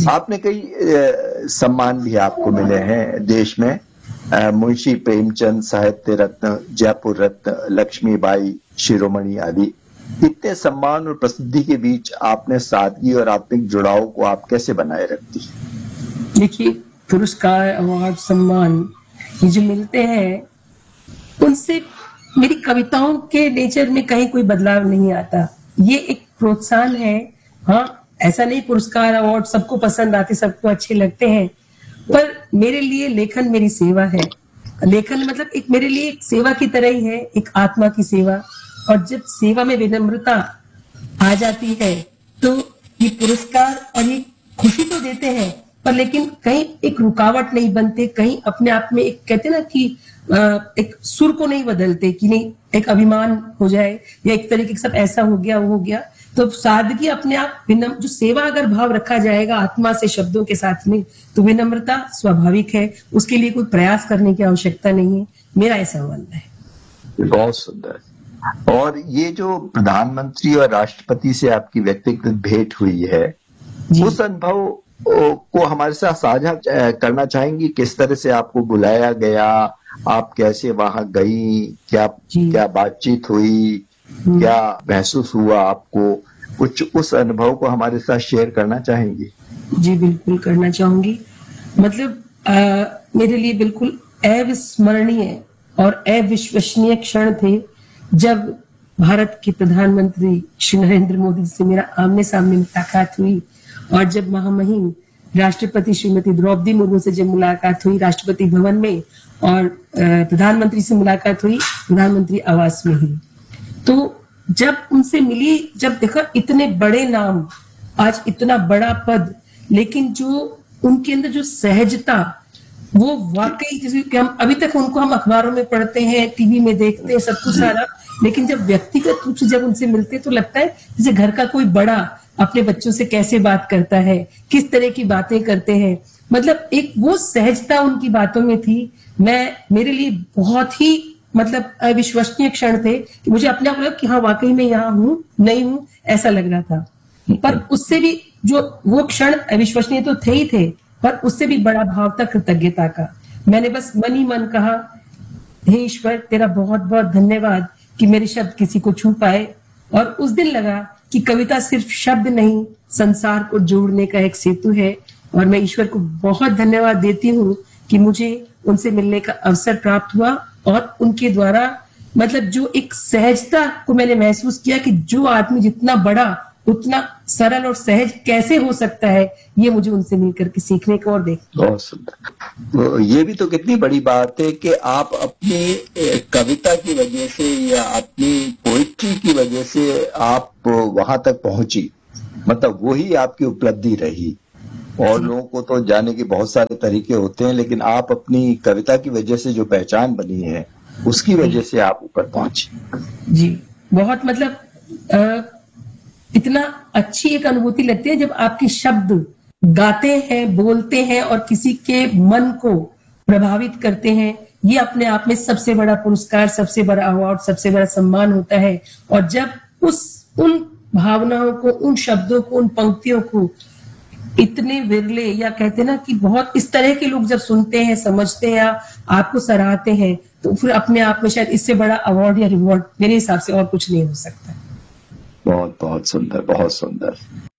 आपने कई सम्मान भी आपको मिले हैं देश में, मुंशी प्रेमचंद साहित्य रत्न, जयपुर रत्न, लक्ष्मीबाई शिरोमणि आदि। इतने सम्मान और प्रसिद्धि के बीच आपने सादगी और आत्मिक जुड़ाव को आप कैसे बनाए रखती? देखिए, पुरस्कार, अवार्ड, सम्मान ये जो मिलते हैं, उनसे मेरी कविताओं के नेचर में कहीं कोई बदलाव नहीं आता। ये एक प्रोत्साहन है। हाँ, ऐसा नहीं पुरस्कार अवार्ड सबको पसंद आते, सबको अच्छे लगते हैं, पर मेरे लिए लेखन मेरी सेवा है। लेखन मतलब एक मेरे लिए एक सेवा की तरह ही है, एक आत्मा की सेवा। और जब सेवा में विनम्रता आ जाती है तो ये पुरस्कार और ये खुशी तो देते हैं, पर लेकिन कहीं एक रुकावट नहीं बनते, कहीं अपने आप में एक कहते ना कि एक सुर को नहीं बदलते कि नहीं एक अभिमान हो जाए या एक तरीके के साथ ऐसा हो गया वो हो गया। तो सादगी अपने आप विनम्र, जो सेवा अगर भाव रखा जाएगा आत्मा से शब्दों के साथ में, तो विनम्रता स्वाभाविक है, उसके लिए कोई प्रयास करने की आवश्यकता नहीं है। मेरा ऐसा मानना है। बहुत सुंदर। और ये जो प्रधानमंत्री और राष्ट्रपति से आपकी व्यक्तिगत भेंट हुई है, उस अनुभव को हमारे साथ साझा करना चाहेंगी? किस तरह से आपको बुलाया गया, आप कैसे वहां गई, क्या बातचीत हुई, क्या महसूस हुआ आपको? कुछ उस अनुभव को हमारे साथ शेयर करना चाहेंगी? जी बिल्कुल करना चाहूंगी। मतलब मेरे लिए बिल्कुल अविस्मरणीय और अविश्वसनीय क्षण थे जब भारत के प्रधानमंत्री श्री नरेंद्र मोदी से मेरा आमने सामने मुलाकात हुई, और जब महामहिम राष्ट्रपति श्रीमती द्रौपदी मुर्मू से जब मुलाकात हुई राष्ट्रपति भवन में, और प्रधानमंत्री से मुलाकात हुई प्रधानमंत्री आवास में ही। तो जब उनसे मिली, जब देखा इतने बड़े नाम, आज इतना बड़ा पद, लेकिन जो उनके अंदर जो सहजता, वो वाकई जैसे कि हम अभी तक उनको हम अखबारों में पढ़ते हैं, टीवी में देखते हैं, सब कुछ सारा, लेकिन जब व्यक्तिगत रूप से जब उनसे मिलते हैं तो लगता है जैसे घर का कोई बड़ा अपने बच्चों से कैसे बात करता है, किस तरह की बातें करते हैं। मतलब एक वो सहजता उनकी बातों में थी। मेरे लिए बहुत ही मतलब अविश्वसनीय क्षण थे कि मुझे अपने आप लगा कि हाँ वाकई में यहाँ हूँ, नहीं हूँ, ऐसा लग रहा था। पर उससे भी जो वो क्षण अविश्वसनीय तो थे ही थे, पर उससे भी बड़ा भाव था कृतज्ञता का। मैंने बस मन ही मन कहा, हे ईश्वर तेरा बहुत बहुत धन्यवाद कि मेरे शब्द किसी को छू पाए। और उस दिन लगा कि कविता सिर्फ शब्द नहीं, संसार को जोड़ने का एक सेतु है। और मैं ईश्वर को बहुत धन्यवाद देती हूँ कि मुझे उनसे मिलने का अवसर प्राप्त हुआ, और उनके द्वारा मतलब जो एक सहजता को मैंने महसूस किया कि जो आदमी जितना बड़ा उतना सरल और सहज कैसे हो सकता है, ये मुझे उनसे मिलकर के सीखने को और देखने। बहुत सुंदर। तो ये भी तो कितनी बड़ी बात है कि आप अपनी कविता की वजह से या अपनी पोइट्री की वजह से आप वहां तक पहुंची, मतलब वही आपकी उपलब्धि रही। और लोगों को तो जाने के बहुत सारे तरीके होते हैं, लेकिन आप अपनी कविता की वजह से जो पहचान बनी है, उसकी वजह से आप ऊपर पहुंचे। जी बहुत मतलब इतना अच्छी एक अनुभूति लगती है जब आपके शब्द गाते हैं, बोलते हैं और किसी के मन को प्रभावित करते हैं। ये अपने आप में सबसे बड़ा पुरस्कार, सबसे बड़ा अवार्ड, सबसे बड़ा सम्मान होता है। और जब उन भावनाओं को, उन शब्दों को, उन पंक्तियों को इतने विरले या कहते ना कि बहुत इस तरह के लोग जब सुनते हैं, समझते हैं या आपको सराहते हैं, तो फिर अपने आप में शायद इससे बड़ा अवार्ड या रिवॉर्ड मेरे हिसाब से और कुछ नहीं हो सकता। बहुत बहुत सुंदर, बहुत सुंदर।